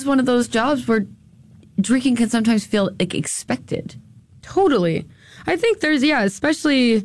is one of those jobs where drinking can sometimes feel like expected. Totally. I think there's, especially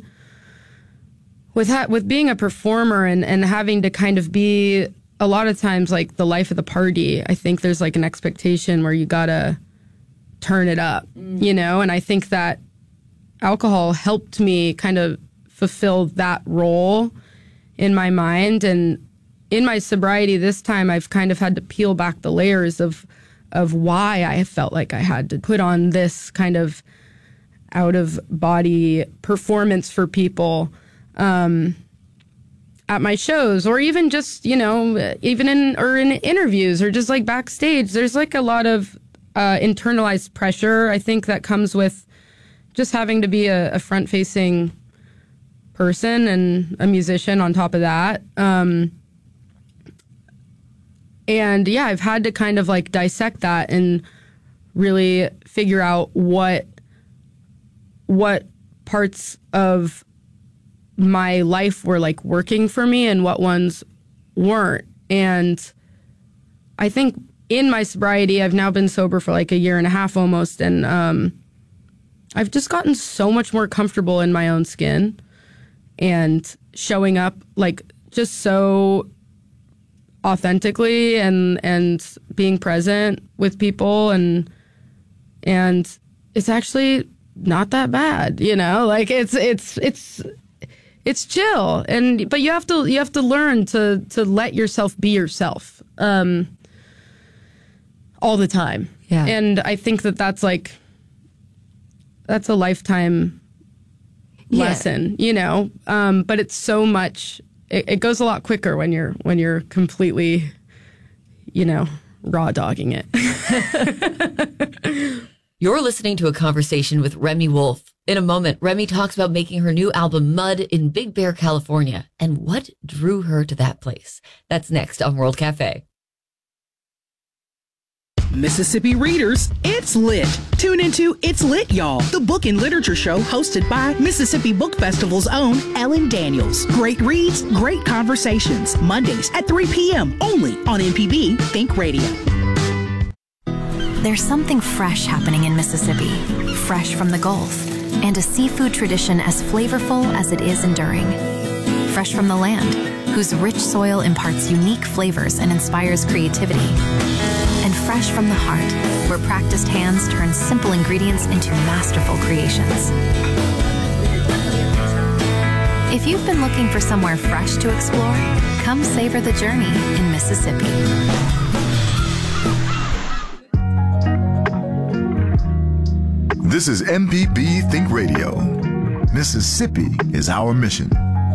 with being a performer and having to kind of be a lot of times like the life of the party. I think there's like an expectation where you gotta turn it up, and I think that alcohol helped me kind of fulfill that role in my mind. And in my sobriety this time, I've kind of had to peel back the layers of why I felt like I had to put on this kind of out of body performance for people at my shows, or even just, even in interviews or just like backstage. There's like a lot of internalized pressure, I think, that comes with just having to be a front-facing person and a musician on top of that. And yeah, I've had to kind of like dissect that and really figure out what parts of my life were like working for me and what ones weren't. And I think in my sobriety, I've now been sober for like a year and a half almost. And I've just gotten so much more comfortable in my own skin and showing up like just so authentically and being present with people. And it's actually not that bad, like it's chill. But you have to learn to let yourself be yourself all the time. Yeah. And I think that's a lifetime lesson, but it's so much, it goes a lot quicker when you're completely, raw dogging it. You're listening to a conversation with Remi Wolf. In a moment, Remi talks about making her new album Mud in Big Bear, California, and what drew her to that place. That's next on World Cafe. Mississippi readers, it's lit. Tune into It's Lit, Y'all, the book and literature show hosted by Mississippi Book Festival's own Ellen Daniels. Great reads, great conversations. Mondays at 3 p.m. only on MPB Think Radio. There's something fresh happening in Mississippi, fresh from the Gulf, and a seafood tradition as flavorful as it is enduring. Fresh from the land, whose rich soil imparts unique flavors and inspires creativity. And fresh from the heart, where practiced hands turn simple ingredients into masterful creations. If you've been looking for somewhere fresh to explore, come savor the journey in Mississippi. This is MPB Think Radio. Mississippi is our mission.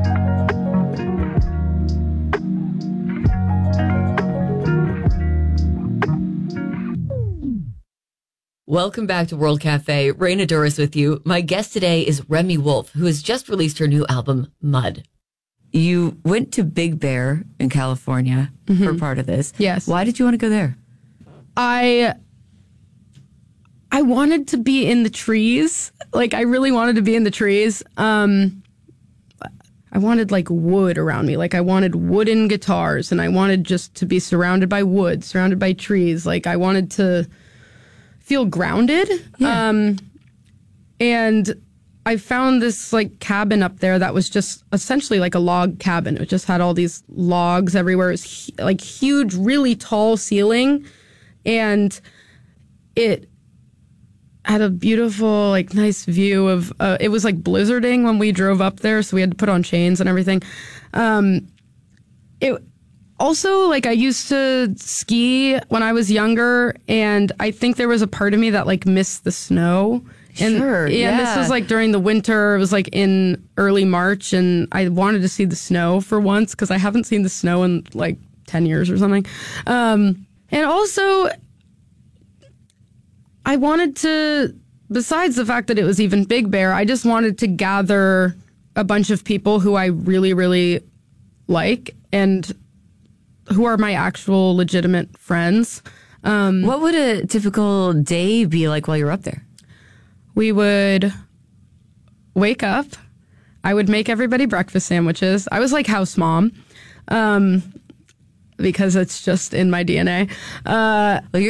Welcome back to World Cafe. Raina Douris with you. My guest today is Remi Wolf, who has just released her new album, Mud. You went to Big Bear in California for part of this. Yes. Why did you want to go there? I wanted to be in the trees. Like, I really wanted to be in the trees. I wanted, like, wood around me. Like, I wanted wooden guitars, and I wanted just to be surrounded by wood, surrounded by trees. Like, I wanted to feel grounded. Yeah. And I found this, like, cabin up there that was just essentially like a log cabin. It just had all these logs everywhere. It was, like, huge, really tall ceiling. And it had a beautiful, like, nice view of, it was like blizzarding when we drove up there, so we had to put on chains and everything. It also, like, I used to ski when I was younger, and I think there was a part of me that, like, missed the snow. And, sure, yeah. And this was, like, during the winter. It was, like, in early March, and I wanted to see the snow for once, because I haven't seen the snow in, like, 10 years or something. And also, I wanted to, besides the fact that it was even Big Bear, I just wanted to gather a bunch of people who I really, really like and who are my actual legitimate friends. What would a typical day be like while you're up there? We would wake up. I would make everybody breakfast sandwiches. I was like house mom because it's just in my DNA. Well, you're